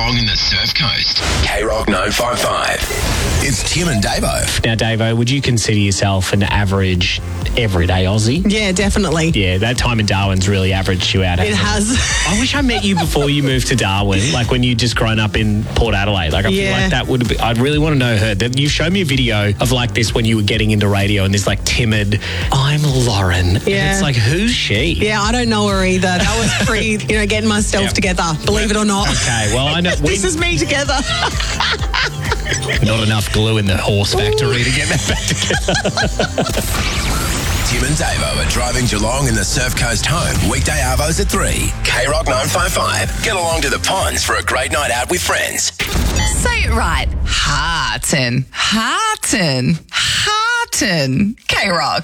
Geelong and the Surf Coast. K-Rock 955. It's Tim and Davo. Now, Davo, would you consider yourself an average everyday Aussie? Yeah, definitely. Yeah, that time in Darwin's really averaged you out. It has. I wish I met you before you moved to Darwin, like when you just grown up in Port Adelaide. Like I feel like that would be, I'd really want to know her. You showed me a video of like this when you were getting into radio and this like timid, I'm Lauren. Yeah. And it's like, who's she? Yeah, I don't know her either. That was pre, getting myself together, believe it or not. Okay, well, I know. This is me together. Not enough glue in the horse factory to get that back together. Tim and Davo are driving Geelong and the Surf Coast home. Weekday arvos at 3. K-Rock 955. Get along to the ponds for a great night out with friends. Say it right. Heartin. Heartin. Heartin. K-Rock.